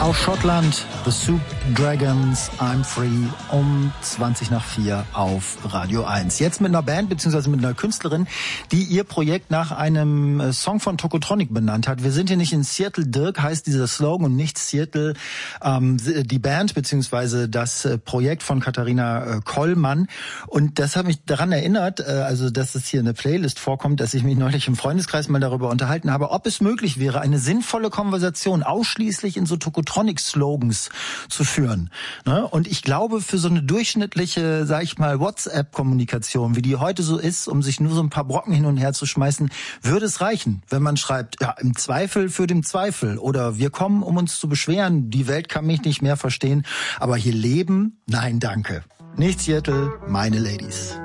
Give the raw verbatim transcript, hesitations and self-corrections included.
Aus Schottland, The Soup Dragons, I'm Free, um zwanzig nach vier auf Radio eins. Jetzt mit einer Band bzw. mit einer Künstlerin, die ihr Projekt nach einem Song von Tokotronic benannt hat. Wir sind hier nicht in Seattle, Dirk heißt dieser Slogan, und nicht Seattle. Ähm, die Band bzw. das Projekt von Katharina Kollmann. Und das hat mich daran erinnert, also dass es hier in der Playlist vorkommt, dass ich mich neulich im Freundeskreis mal darüber unterhalten habe, ob es möglich wäre, eine sinnvolle Konversation ausschließlich in so Tokotronic-Slogans zu führen. Ne? Und ich glaube, für so eine durchschnittliche, sag ich mal, WhatsApp-Kommunikation, wie die heute so ist, um sich nur so ein paar Brocken hin und her zu schmeißen, würde es reichen, wenn man schreibt, ja, im Zweifel für den Zweifel, oder wir kommen, um uns zu beschweren, die Welt kann mich nicht mehr verstehen, aber hier leben, nein, danke. Nicht Seattle, meine Ladies.